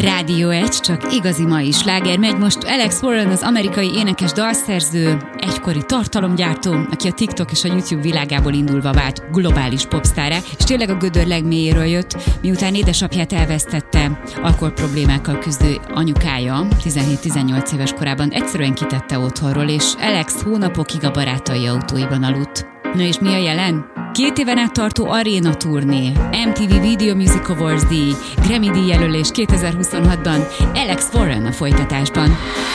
Rádió 1, csak igazi mai sláger megy most. Alex Warren, az amerikai énekes dalszerző, egykori tartalomgyártó, aki a TikTok és a YouTube világából indulva vált globális popsztárrá, és tényleg a gödör legmélyéről jött, miután édesapját elvesztette, alkoholproblémákkal küzdő anyukája 17-18 éves korában egyszerűen kitette otthonról, és Alex hónapokig a barátai autóiban aludt. Na és mi a jelen? 2 éven át tartó aréna turné, MTV Video Music Awards díj, Grammy díj jelölés 2026-ban, Alex Warren a folytatásban.